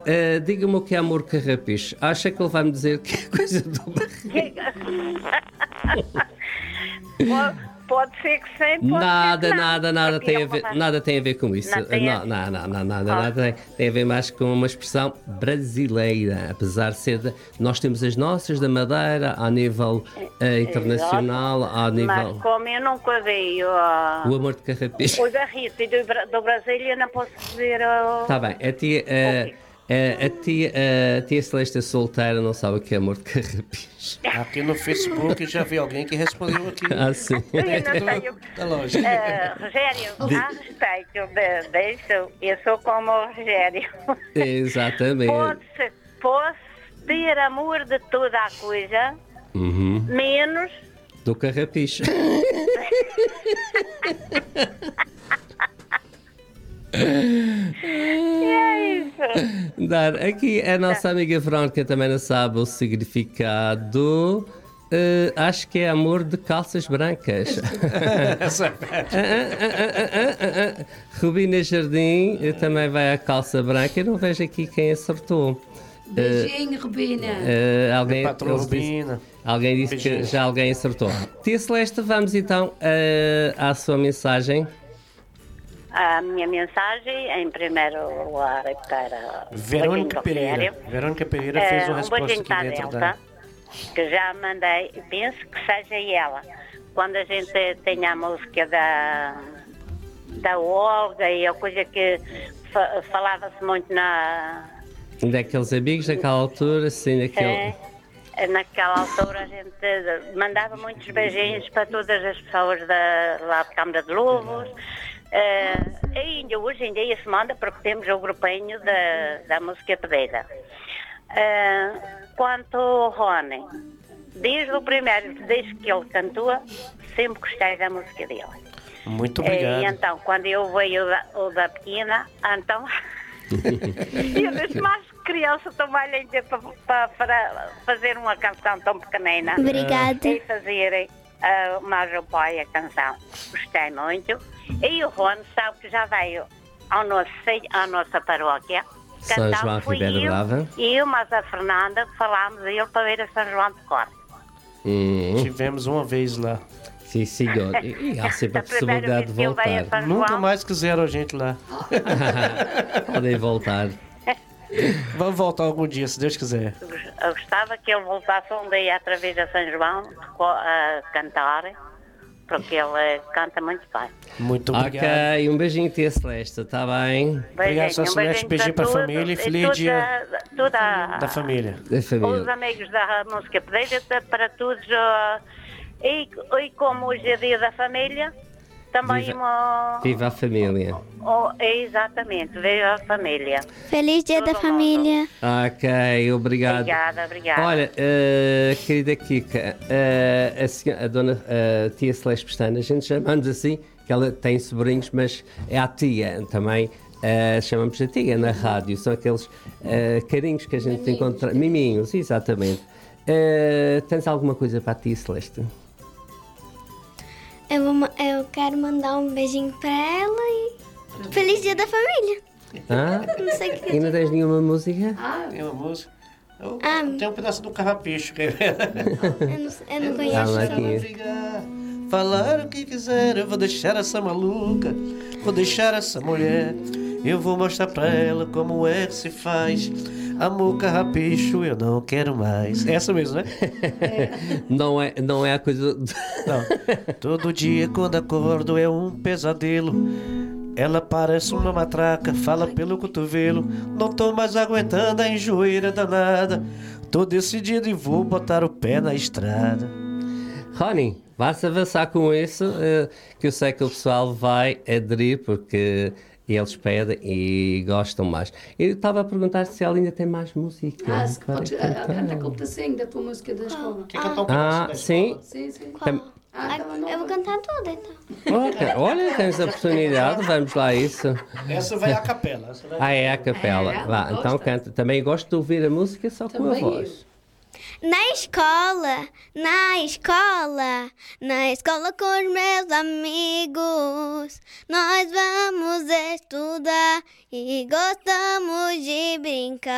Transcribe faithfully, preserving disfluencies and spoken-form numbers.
Uh, diga-me o que é amor carrapicho. Acha que ele vai me dizer que é coisa do barriga? pode, pode ser que sim, pode nada, ser que não. nada, nada Porque tem, a eu ver, vou- nada tem a ver com isso. Não tem a- Não, não, não, não, nada, Ah. nada tem, tem a ver mais com uma expressão brasileira. Apesar de ser. De, nós temos as nossas da Madeira a nível uh, internacional, a nível. Mas como eu nunca vi uh, O amor de carrapicho. o da Rita e do, Bra- do Brasil, eu não posso dizer. Uh, Está bem, a tia, uh, uh, a, tia, uh, a tia Celeste é solteira, não sabe o que é amor de carrapicho. Aqui no Facebook já vi alguém que respondeu aqui. Ah, sim. Eu não tenho. Da loja. Uh, Rogério, a respeito de, disso, eu sou como o Rogério. Exatamente. Pode-se, posso ter amor de toda a coisa, Uhum. menos. Do carrapicho. É isso. Dar. Aqui a nossa amiga Verónica também não sabe o significado. Uh, acho que é amor de calças brancas. Rubina Jardim uh, também vai à calça branca. Eu não vejo aqui quem acertou. Beijinho, Rubina. Uh, alguém, Patrão eles disse- Rubina. alguém disse que Beijinho. já alguém acertou. Tia Celeste, vamos então uh, à sua mensagem. A minha mensagem, em primeiro lugar, é para Verônica o beijinho do Pereira. Rogério. Verônica Pereira É, fez uma um resposta beijinho aqui para a dentro Delta, da... que já mandei, e penso que seja ela. Quando a gente tem a música da, da Olga e a coisa que fa- falava-se muito na... Daqueles amigos daquela altura, sim, daquele. É, naquela altura a gente mandava muitos beijinhos para todas as pessoas da, lá de Câmara de Lobos. É, ainda hoje em dia se manda porque temos o grupinho da, da música pedida. É, quanto ao Rony, desde o primeiro, desde que ele cantou, sempre gostei da música dele. Muito É, obrigado. e então, quando eu veio o da, o da pequena, então eu disse, mas criança também ainda para, para fazer uma canção tão pequenina. Obrigada. E fazerem uh, mais o pai a canção. Gostei muito. E o Rony sabe que já veio ao nosso, à nossa paróquia. São Cantar, João fui Ribeira eu, Brava. e eu, mas a Fernanda, falámos a ele para ver a São João de Cor. Hum, Tivemos uma vez lá. sim, senhor. E, e há sempre a A primeira possibilidade de vez que ele veio a voltar. São Nunca João, mais quiseram a gente lá. Podem voltar. Vamos voltar algum dia, se Deus quiser. eu gostava que ele voltasse um dia através de São João a cantar, porque ele canta muito bem. Muito obrigado. Ok, um beijinho, tia Celeste, está bem? Obrigado, Sra. um Celeste. Beijinho para a todos, família e e feliz toda- dia toda- Da família. Da Os família. amigos da música pedida, para todos. uh, e, e como hoje é dia da família, também Viva- uma. Viva a família. oh, exatamente, viva a família. Feliz Dia da Todo Família. Ok, obrigado. Obrigada, obrigada. Olha, eh, querida Kika, eh, a, senhora- a dona eh, tia Celeste Pestana, a gente chamamos assim, que ela tem sobrinhos, mas é a tia também, eh, chamamos de tia na rádio, são aqueles eh, carinhos que a gente encontra, miminhos, exatamente. Eh, tens alguma coisa para a tia Celeste? Eu, vou ma- eu quero mandar um beijinho pra ela e. Feliz Dia da Família. Ah? Não sei o que. E não tens nenhuma música? Tem uma música. Eu, Ah. tem um pedaço do carrapicho. que- Eu não, eu não Ah, conheço. mas essa aqui. música. Falar o que quiser, eu vou deixar essa maluca, vou deixar essa mulher. Eu vou mostrar pra ela como é que se faz. Amor carrapicho, eu não quero mais. É essa mesmo, né? Não é, não é a coisa. do- Não. Todo dia quando acordo é um pesadelo. Ela parece uma matraca, fala pelo cotovelo. Não tô mais aguentando a enjoeira danada. Tô decidido e vou botar o pé na estrada. Rony, vai-se avançar com isso, eh, que eu sei que o pessoal vai aderir, porque eles pedem e gostam mais. Eu estava a perguntar se ela ainda tem mais música. Ah, se para pode, cantar. canta com o pedacinho da tua música da escola. Quer cantar um Ah, pedaço da sim. escola? Sim, sim. Tam- Ah, aquela nova. Eu vou cantar tudo então. Ok, olha, temos a oportunidade, vamos lá a isso. Essa vai à capela. Essa vai... Ah, é a capela. É, Vá, então gosta. canta. Também gosto de ouvir a música só com a Também eu. voz. Na escola, na escola, na escola com os meus amigos, nós vamos estudar e gostamos de brincar.